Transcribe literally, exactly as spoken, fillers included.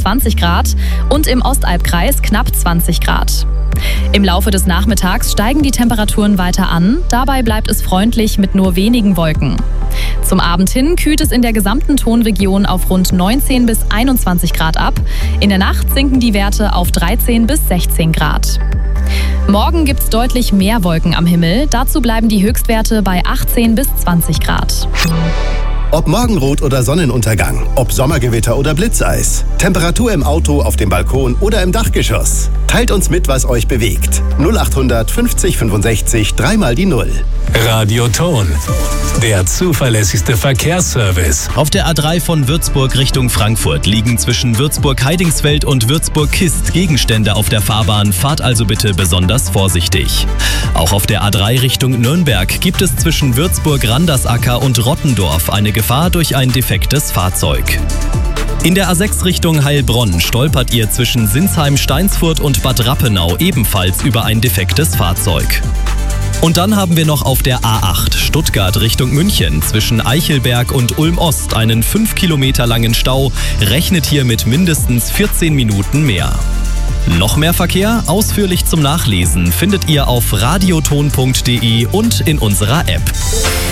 zwanzig Grad und im Ostalbkreis knapp zwanzig Grad. Im Laufe des Nachmittags steigen die Temperaturen weiter an, dabei bleibt es freundlich mit nur wenigen Wolken. Zum Abend hin kühlt es in der gesamten Tonregion auf rund neunzehn bis einundzwanzig Grad ab. In der Nacht sinken die Werte auf dreizehn bis sechzehn Grad. Morgen gibt es deutlich mehr Wolken am Himmel, dazu bleiben die Höchstwerte bei achtzehn bis zwanzig Grad. Ob Morgenrot oder Sonnenuntergang, ob Sommergewitter oder Blitzeis, Temperatur im Auto, auf dem Balkon oder im Dachgeschoss. Teilt uns mit, was euch bewegt. null achthundert fünfzig fünfundsechzig, dreimal die Null. Radioton, der zuverlässigste Verkehrsservice. Auf der A drei von Würzburg Richtung Frankfurt liegen zwischen Würzburg-Heidingsfeld und Würzburg-Kist Gegenstände auf der Fahrbahn. Fahrt also bitte besonders vorsichtig. Auch auf der A drei Richtung Nürnberg gibt es zwischen Würzburg-Randersacker und Rottendorf eine Gefahr durch ein defektes Fahrzeug. In der A sechs Richtung Heilbronn stolpert ihr zwischen Sinsheim-Steinsfurt und Bad Rappenau ebenfalls über ein defektes Fahrzeug. Und dann haben wir noch auf der A acht Stuttgart Richtung München zwischen Eichelberg und Ulm-Ost einen fünf Kilometer langen Stau. Rechnet hier mit mindestens vierzehn Minuten mehr. Noch mehr Verkehr ausführlich zum Nachlesen findet ihr auf radioton punkt de und in unserer App.